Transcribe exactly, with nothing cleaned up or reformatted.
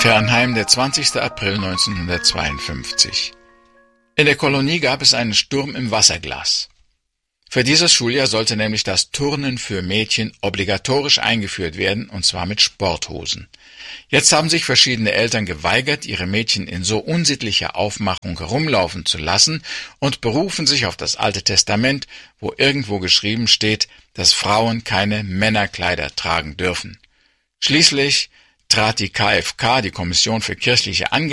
Fernheim, der zwanzigster April neunzehnhundertzweiundfünfzig. In der Kolonie gab es einen Sturm im Wasserglas. Für dieses Schuljahr sollte nämlich das Turnen für Mädchen obligatorisch eingeführt werden, und zwar mit Sporthosen. Jetzt haben sich verschiedene Eltern geweigert, ihre Mädchen in so unsittlicher Aufmachung herumlaufen zu lassen und berufen sich auf das Alte Testament, wo irgendwo geschrieben steht, dass Frauen keine Männerkleider tragen dürfen. Schließlich trat die K F K, die Kommission für kirchliche Angelegenheiten,